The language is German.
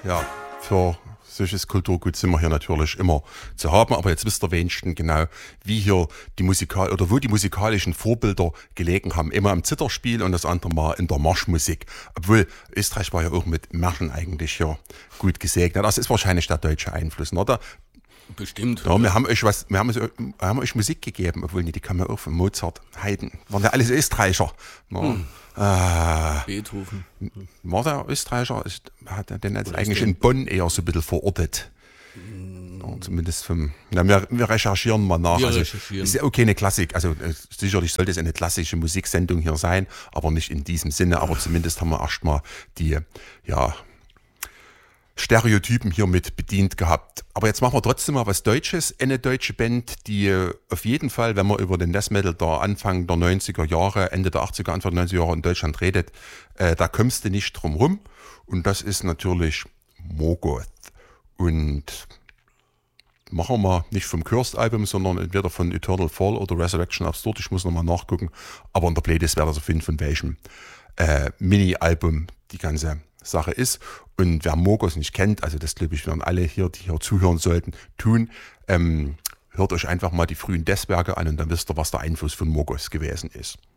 ja, für solches Kulturgut sind wir hier natürlich immer zu haben. Aber jetzt wisst ihr wenigstens genau, wie hier wo die musikalischen Vorbilder gelegen haben. Immer im Zitherspiel und das andere Mal in der Marschmusik. Obwohl Österreich war ja auch mit Märchen eigentlich hier gut gesegnet. Das ist wahrscheinlich der deutsche Einfluss, oder? Bestimmt. Ja, wir haben euch Musik gegeben, obwohl die kam ja auch von Mozart, Haydn. Waren ja alles Österreicher. Beethoven. War der Österreicher? Hat er den jetzt eigentlich in Bonn eher so ein bisschen verortet? Ja, zumindest wir recherchieren mal nach. Ist ja okay, eine Klassik. Also sicherlich sollte es eine klassische Musiksendung hier sein, aber nicht in diesem Sinne. Aber zumindest haben wir erstmal die, Stereotypen hier mit bedient gehabt. Aber jetzt machen wir trotzdem mal was Deutsches. Eine deutsche Band, die auf jeden Fall, wenn man über den Death Metal der Anfang der 90er Jahre, Ende der 80er, Anfang der 90er Jahre in Deutschland redet, da kommst du nicht drum rum. Und das ist natürlich Morgoth. Und machen wir mal nicht vom Cursed-Album, sondern entweder von Eternal Fall oder Resurrection Absurd. Ich muss nochmal nachgucken. Aber in der Playlist wäre das auf jeden Fall von welchem Mini-Album die ganze Sache ist. Und wer Morgoth nicht kennt, also das glaube ich werden alle hier, die hier zuhören sollten, tun, hört euch einfach mal die frühen Death-Werke an und dann wisst ihr, was der Einfluss von Morgoth gewesen ist.